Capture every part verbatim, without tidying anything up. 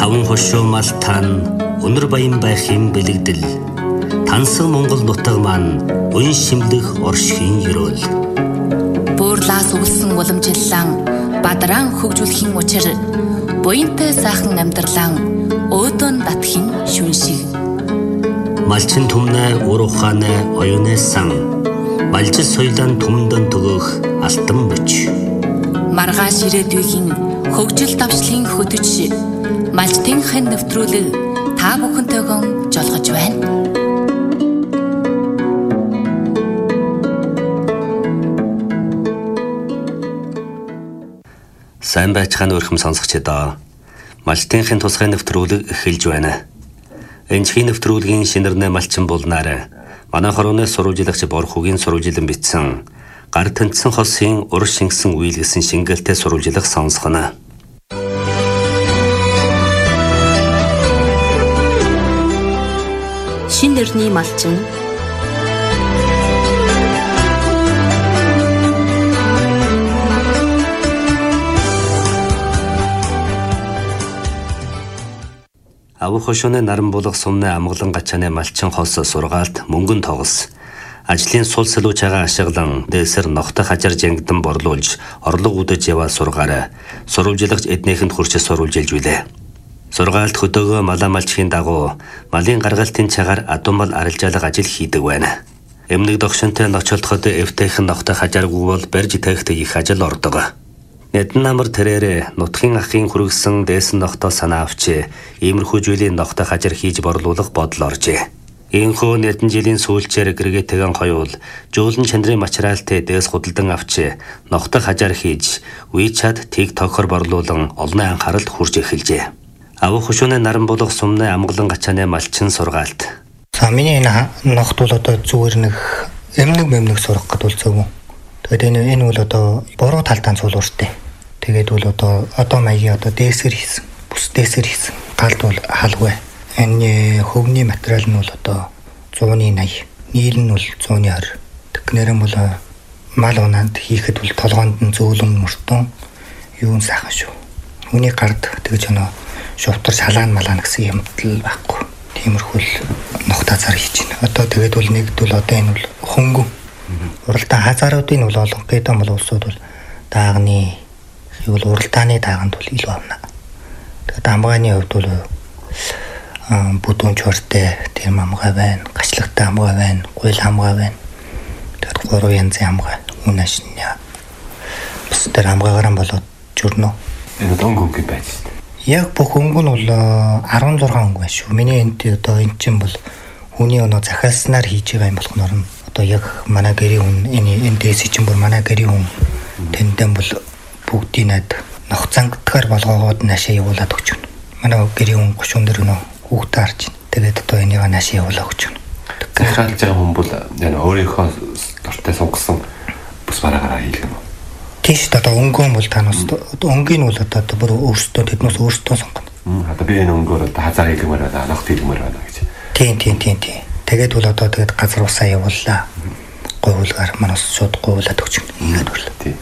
Таван хошуу малтаан өнөр баян байх юм бэлэгдэл. Тансаг Монгол нутаг маань уян шимлэх оршхийн ёроол. Буурлаас өгсөн уламжлалан бадран хөгжүүлэхийн учир буянтай сайхан амьдралан өөдөн татхийн шүн шиг. Малчин түмнэ ур ухаанэ оюунэ сан. Малжил соёлын түмэндэн төгөөх алтан мөч. Маргааш ирээдүйн хөгжил давшлын хөтөч малчтынхын нэвтрүүлэг та бүхэнтэйгэн жолгож байна. Сайн байцгаана өрхөм сонсогчдоо. Малчтынхын тусгай нэвтрүүлэг эхэлж байна. Энэхий нэвтрүүлгийн шинэрнэ малчин булнаар манай хорооны сурвалжлагч Борхугийн сурвалжилан бичсэн гар тэнцсэн хосын ур шингэсэн үйл гэсэн шингэлтэй сурвалжлах сонсгоно. Шин нэрний малчин Авах хошооны наран булах сумны амгалан гачааны малчин хос сургаалт мөнгөн тогс. Ажлын сул сэлүүчаага ашиглан дээсэр ногтой хажар жангдан борлуулж орлого үдэж яваа сургаараа сурвалжлагч эднийхэнд хүрч сурвалжилж билээ. Сургаалт хөдөөгөө малаа малчхийн дагуу малын гаргалтын цагаар адуу мал арилжаалга ажил хийдэг байна. Эмнэг догшонтой ночолдоход эвтэйхэн ногтой хажааргүй бол барьж тавихтай их ажил ордог. Нэдэн намар тэрээрээ нутгийн ахын хүргэсэн дээсэн ногтой санаа авчи иймэрхүү зүйлийн ногтой хажар хийж борлуулах бодол оржээ. Ийхүү нэдэн жилийн сүүлчээр гэргэтэйгэн хоёул жуулан чандрын материалтай дээс худалдан авчи ногтой хажар хийж WeChat, TikTok-оор борлуулан олонний анхааралд хүрч эхэлжээ. Авах хошооны наран булах сумны амгалан гачааны малчин сургаалт. За миний энэ ногт бол одоо зүгээр нэг эмнэг мэмнэг сурах гэдэг бол зөв. Тэгээд энэ энэ бол одоо буруу талдаа цуулууртай. Тэгээд бол одоо одоо маягийн одоо дээсэр хийсэн, бүс дээсэр хийсэн. Галд бол халгүй. Энэ хөвгний материал нь бол одоо сто восемьдесят, нийл нь бол сто двадцать. Тэгнэр нь бол мал унаанд хийхэд бол толгоонд нь зөөлөн мөртөн юун сайхан шүү. Хүний гард тэгж өнөө шувтар шалаан малаан гэсэн юмдл байхгүй. Тиймэрхүү ногта цар хийж байна. Одоо тэгээд бол нэгд бол одоо энэ бол хөнгөн. Уралдаан хазааруудын бол олон гэдэг бол улсууд бол даагны бол уралдааны дааганд бол илүү авна. Тэгээд амгааны хувьд бол бүдүүн чортой тэр амгаа байна, гачлахтай амгаа байна, гуйл амгаа байна. Тэгээд гурван янзын амгаа үнэш нь. Бас тэр амгаагаар болоод журнөө. Энэ дөнгөнгөө байж шүү дээ. Яг бүх хөнгө нь бол десять хөнгө байна шүү. Миний энд одоо эн чинь бол хүний өнөө захиалснаар хийж байгаа юм болохоор нь одоо яг манай гэрийн хүн энэ энэ дэс чинь бүр манай гэрийн хүн тэндэн бол бүгдийг над нохцангдгаар болгоогоод наашаа явуулаад өгч байна. Манай гэрийн хүн гушуун дээр нөө хүүхдээ харж байна. Тэгээд одоо энийг наашаа явуулаад өгч байна. Захиалж байгаа хүн бол яг өөрийнхөө дуртай сунгасан бус бараагаар хийх юм уу? Тийш одоо өнгөн бол танаас өнгийн бол одоо бүр өөрсдөө тэднээс өөрсдөө сонгоно. Мм одоо би энэ өнгөөр одоо хазар хийлгэмээр байна, ногт хийлгэмээр байна гэж. Тийм тийм тийм тийм. Тэгээд бол одоо тэгээд газар усаа явууллаа. Говьлгаар манаас шууд говьлаад өгч байна. Ингээд бол. Тийм.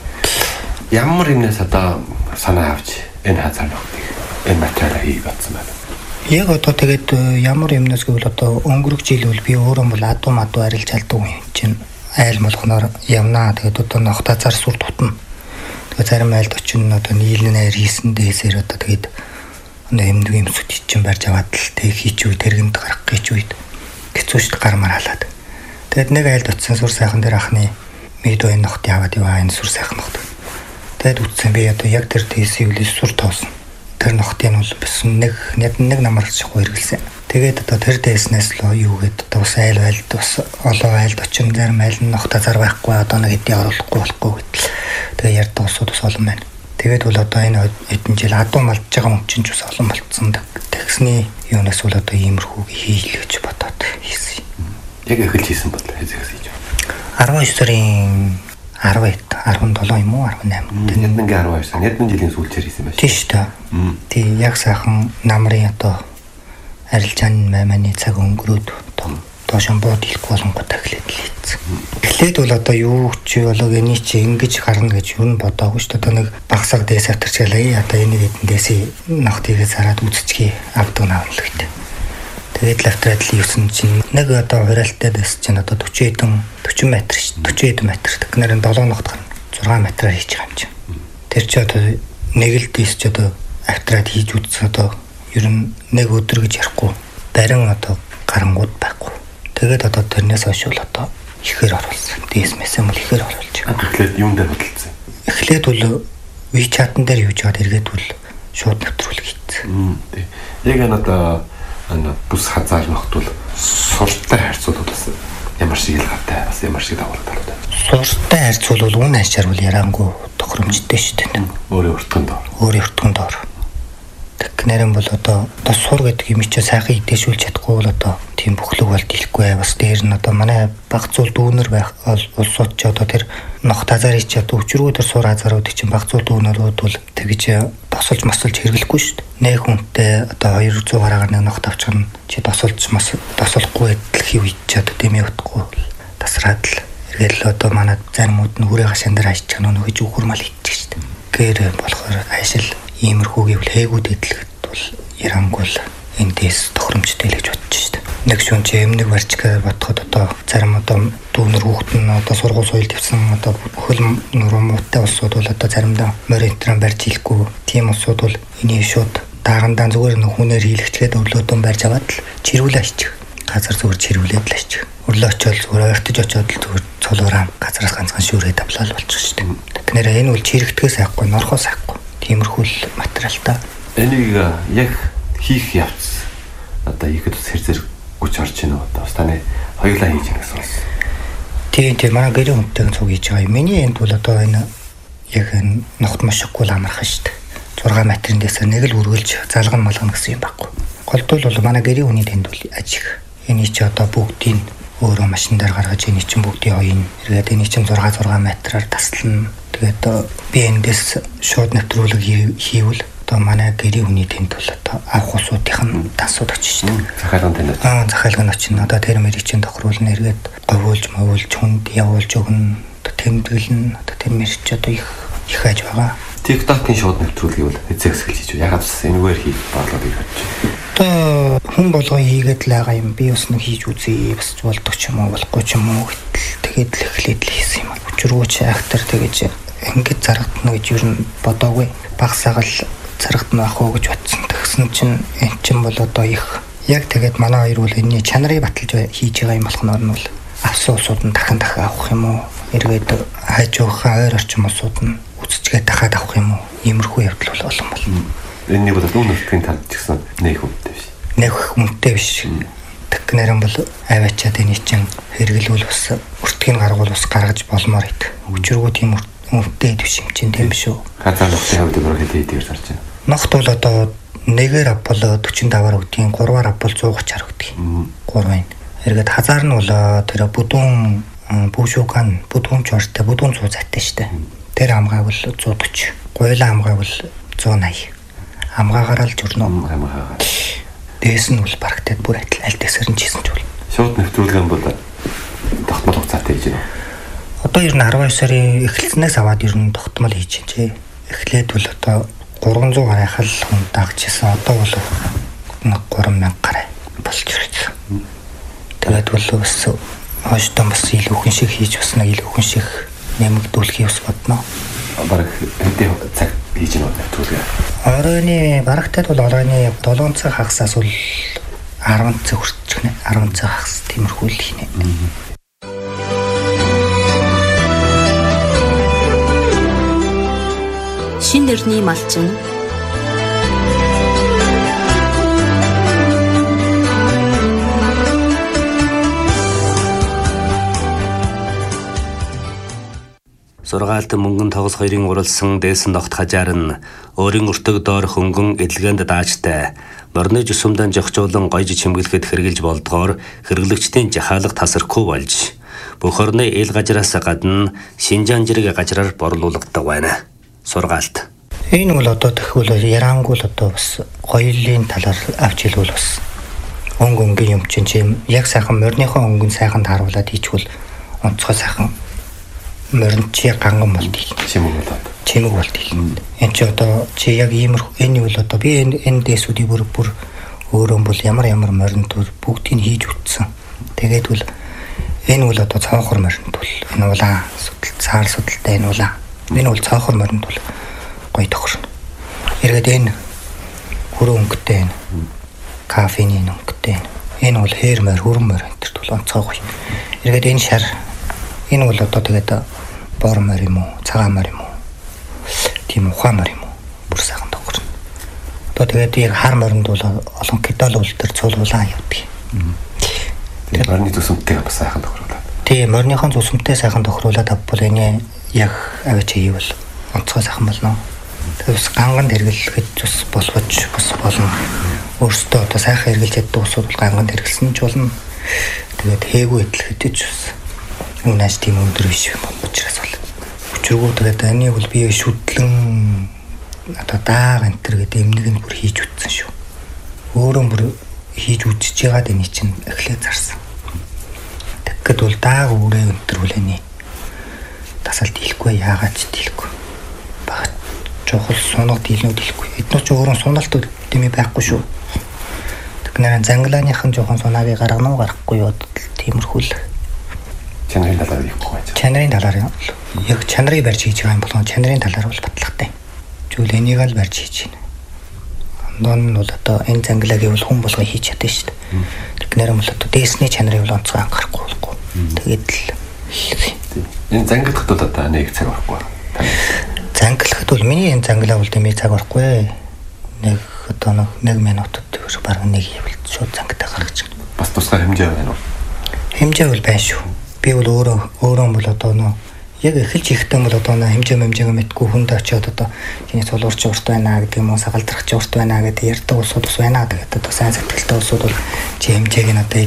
Ямар юмнаас одоо санаа авч энэ хазар ногтыг энэ материалаа хий батсан байна. Яг одоо тэгээд ямар юмнаас гэвэл одоо өнгөрөх жил бол би өөрөө бол адуу мадуу арилж алдаг юм чинь айл молгоноор явнаа. Тэгээд одоо ногта цар сур тутна. Тэгээд зарим айлд очин одоо нийлнээр хийсэн дээсээр одоо тэгээд эмнэг юмсууд чинь барьж аваад л тэг хийч үе тэргэнд гарах гэж үед хэцүүшд гармаар халаад. Тэгээд нэг айлд очисан сур сайхан дээр ахны мэдөө энэ ногт яваад яваа энэ сур сайхан ногт. Тэгээд үтсэн би одоо яг тэр дээсийн үлээс сур тоосон. Тэр ногтын бол бас нэг нэг нэг намар шахуу хэрэгэлсэн. Тэгээд одоо тэр дээснээс л юу гээд одоо бас айл айлд бас олоо айлд очин зарим айл ногта зар байхгүй одоо нэг хэдий оруулахгүй болохгүй гэтэл тэгээд ярд усууд бас олон байна. Тэгээд бол одоо энэ хэдэн жил адуу малж байгаа хүн чинь ч бас олон болцсон. Тэгсний юунаас бол одоо иймэрхүү хийлгэж бодоод хийсэн. Яг эхэлж хийсэн бол хэзээс хийж арван байна? хоёр сарын арван седем юм уу арван восемь. Нэгднгийн арван хоёр сар нэгдэн жилийн сүүлчээр хийсэн байна. Тийм шүү дээ. Тийм яг сайхан намрын одоо арилжааны маманы цаг өнгөрөөд одоо доошон бод хэлэхгүй болонгоо эхлээд л хийцэн. Эхлээд бол одоо юу ч болоо гэнэ чи ингэж гарна гэж юу н бодоогүй шүү дээ. Одоо нэг багсаг дээс авторчлаа. Одоо энийг эдэндээс ногтыгээ зараад үзчихье авдаг наавал гэдэг. Тэгээд лавтраад л юусэн чинь нэг одоо хураалттай дэс чинь одоо forty хэдэн forty метр шүү. forty хэдэн метр. Тэгэхээр seven ногт гарна. six метраар хийж байгаа юм чинь. Тэр чи одоо нэг л дэс ч одоо автраад хийж үзсэн одоо ер нь нэг өдөр гэж ярихгүй барин одоо гарангууд байхгүй. Тэгээд одоо тэрнээс хойш бол одоо ихээр оруулсан. Дэс мэсэм бол ихээр оруулж байгаа. Эхлээд юун дээр хөдөлсөн? Эхлээд бол WeChat-н дээр юуж байгаа эргээд бол шууд нэвтрүүлэг хийсэн. Тий. Яг надаа ана бус хазаар ногтвол сурталтай харьцуулбал бас ямар шиг л гавтай бас ямар шиг давуу талтай. Сурталтай харьцуулбал үн ачаар бол ярангүй тохиромжтой шүү дээ. Өөрийн өртгөн доор. Өөрийн өртгөн доор. Тэгнэрэн бол одоо одоо сур гэдэг юм чи сайхан идээшүүлж чадахгүй бол одоо тийм бүхлэг бол дийлэхгүй бас дээр нь одоо манай баг зүйл дүүнер байх улсууд ч одоо тэр нох тазарыг ч одоо өчргөө тэр сур азарууд чинь баг зүйл дүүнерүүд бол тэгж тосолж масалж хэрэглэхгүй шүү дээ. Нэг хүнтэй одоо two hundred гараагаар нэг нох тавчгана чи тосолж мас тосолохгүй адил хийв ч одоо тийм явахгүй тасраад л эргээл одоо манай заримуд нь хүрээ гашаан дээр ажиж байгаа нөх гэж үхэрмал хийчих шүү дээ. Гэр болохоор айшил иймэрхүү гэвэл хээгүүд эдлэгт бол ярангуул эндээс тохиромжтой л гэж бодож шүү дээ. Нэг шүүн чи эмнэг барчгаа бодоход одоо зарим одоо дүүнер хүүхэд нь одоо сургууль соёл тавьсан одоо хөл нурмуутай улсууд бол одоо заримдаа моринтран барьж хийхгүй тийм улсууд бол энийг шууд даагандаа зүгээр нэг хүнээр хийлгчгээд өглөөдөн барьж аваад л чирүүлээ аччих. Газар зүгээр чирүүлээд л аччих. Өрлөө очоод зүгээр ойртож очоод л зүгээр цолоороо газараас ганцхан шүүрээд авлаа л болчих шүү дээ. Тэгэхээр энэ бол чирэгдгээс айхгүй норхоос айхгүй. Тиймэрхүү материалтай. Энийг яг хийх явц одоо ихэд ус хэр зэрэг гүч орж ийн одоо бас таны хоёулаа хийж байгаа гэсэн. Тийм тийм манай гэрийн хүнтэйг цуг хийж байгаа юм. Миний энд бол одоо энэ яг энэ ногт мошиггүй амархан шүү дээ. six метрийн дэсээр нэг л үргэлж залган малгана гэсэн юм байхгүй. Голдвол бол манай гэрийн хүний тэнд бол ажиг. Эний чи одоо бүгдийг өөрөө машин дээр гаргаж эний чинь бүгдийн хоёрын эргээд эний чинь six six метраар таслана. Тэгээд би эндээс шууд нэвтрүүлэг хийвэл одоо манай гэрийн хүний тэнд бол одоо авах усуудын тасууд очиж шүү дээ. Захиалгын тэнд. Аа захиалгын очино. Одоо тэр мэрийг чинь тохируулна эргээд говуулж мовуулж хүнд явуулж өгнө. Тэмдэглэн одоо тэр мэрч одоо их их аж байгаа. TikTok-ийн шууд нэвтрүүлгийг бол эцэгс эхэлж хийж ягаад ч энэгээр хийх барлаа гэж бодчих. Одоо хүн болгоо хийгээд л байгаа юм. Би бас нэг хийж үзье. Бас болдог ч юм уу болохгүй ч юм уу гэтэл тэгээд л эхлээд л хийсэн юм. Өчргөөч актер тэгэж ингэж зарагдана гэж юу н бодоогүй. Багсаага л зарагдана ах уу гэж бодсон. Тэгсэн чинь эн чинь бол одоо их яг тэгээд манай хоёр бол энэний чанарыг баталж хийж байгаа юм болохоор нь бол авсан улсууд нь дахин дахин авах юм уу? Эргээд хажуухаа ойр орчим улсууд нь үзчихээ дахиад авах юм уу? Иймэрхүү явдал бол олон болно. Энэний бол дүүн нутгийн танд ч гэсэн нэг хүнтэй биш. Нэг хүнтэй биш. Тэгнэрэн бол аваачаад энэ чинь хэрэглүүл бас өртгийг гаргуул бас гаргаж болмоор идэг. Өчргөө тийм хүнтэй биш юм чинь тийм шүү. Хацаа нутгийн хувьд өөр хэд хэдээр зарж байна. Ногт бол одоо нэгээр авбал forty-five өгдөг, гурваар авбал one thirty өгдөг. Гурвын. Эргээд хазаар нь бол тэр бүдүүн бүшүүган бүдүүн чортой бүдүүн one hundred зайтай штэ. Тэр амгааг бол one forty. Гуйлаа амгааг бол one eighty. Амгаагаараа л журноо. Амгаагаар. Дээс нь бол барагтад бүр адил аль дэсэр нь чийсэн ч бол. Шууд нэвтрүүлгэн бол тогтмол хугацаатай хийж байна. Одоо ер нь twelve сарын эхлэлснээс аваад ер нь тогтмол хийж чинь. Эхлээд бол одоо three hundred гарайхал хүн дагчихсан. Одоо бол three thousand гарай болж ирсэн. Тэгээд бол бас хойштон бас илүү хүн шиг хийж бас нэг илүү хүн шиг нэмэгдүүлэхийг бас бодно. Бараг хэдийн цаг хийж байна нэвтрүүлгээ. Оройны барагтад бол оройны seven цаг хагасаас бол ten цаг хүрчих нэ. ten цаг хагас тиймэрхүү л хийнэ. Шин нэрний малчин Сургаалт мөнгөн тогос хоёрын уралсан дээсэн ногт хажаар нь өөрийн өртөг доор хөнгөн эдлгээнд даажтай морны жусумдан жохжуулан гойж чимгэлэхэд хэрглэж болдгоор хэрэглэгчдийн жахаалга тасархгүй болж бүх орны ил гажраас гадна Шинжаан жирэг гажраар борлуулгадаг байна. Сургаалт. Энэ бол одоо тэгвэл ярангуул одоо бас хоёулын талаар авч хэлбэл бас өнгө өнгийн юм чинь чим яг сайхан морныхоо өнгөнд сайхан тааруулаад хийчихвэл онцгой сайхан морин чи ганган болт их. Чимэг болоод. Чимэг болт их. Энд чи одоо чи яг иймэрхүү энэ бол одоо би энэ энэ дэсүүдийг бүр бүр өөрөө бол ямар ямар морин төр бүгдийг хийж үтсэн. Тэгээд бол энэ бол одоо цаахар морин тул энэ улаан судал цаар судалтай энэ улаан. Энэ бол цаахар морин тул гоё тохирно. Эргээд энэ хөрөн өнгөтэй энэ кофеин өнгөтэй энэ бол хээр морь хөрөн морь энэ тул онцгой гоё. Эргээд энэ шар энэ бол одоо тэгээд бор морь юм уу цагаан морь юм уу тийм ухаан морь юм уу бүр сайхан тохирно. Одоо тэгээд яг хар моринд бол олон кетол бол төр цуулуулаа явдаг. Тэгээд морины зүсэмтэйгээ бас сайхан тохируулаад. Тийм морныхон зүсэмтэй сайхан тохируулаад авбал энэ яг авч хийвэл онцгой сайхан болно. Тэгээс ганган хэрэглэхэд зүс болгож бас болно. Өөртөө одоо сайхан хэрэглэж чаддаг усуд бол ганган хэрэглэсэн ч болно. Тэгээд хээгүү идэлхэд ч бас үнэш тийм өндөр биш юм учраас бол. Өчргөө тэгээд энэ бол би шүтлэн одоо дааг энэ төр гэдэг эмнийг нь бүр хийж үтсэн шүү. Өөрөө бүр хийж үтсэж байгаад энэ чинь эхлээ зарсан. Тэгэхэд бол дааг үрээ энэ төр хүлээний тасалд дийлэхгүй яагаад ч дийлэхгүй. Багт жохол сунаг дийлнүүд дийлэхгүй. Эднөө ч өөрөө суналт дэмий байхгүй шүү. Тэгэхээр занглааныхан жоохон сунааг гаргана уу гарахгүй юу тиймэрхүү л чанарын талаар ярихгүй байж. Чанарын талаар яг чанарыг барьж хийж байгаа юм болон чанарын талаар бол батлагтай. Зүйл энийг л барьж хийж байна. Андон бол одоо энэ занглааг бол хүн болгоо хийж чадсан шүү дээ. Тэгэхээр бол одоо дээсний чанарыг бол онцгой анхаарахгүй болохгүй. Тэгээд л энэ зангидахд бол одоо нэг цаг байхгүй. Занглахад бол миний энэ занглаа бол дэмий цаг байхгүй. Нэг одоо нэг минутад төгс бараг нэг явал шууд зангидаа гаргаж байна. Бас тусгай хэмжээ байна уу? Хэмжээ бол байна шүү. Би бол өөрөө өөрөө бол одоо нөө яг эхэлж ихтэй бол одоо нөө хэмжээ хэмжээгээ мэдгүй хүнд очиод одоо чиний цулуурч урт байна гэдэг юм уу сагалдрахч урт байна гэдэг ярьдаг улсууд бас байна. Тэгээд одоо сайн сэтгэлтэй улсууд бол чи хэмжээг нь одоо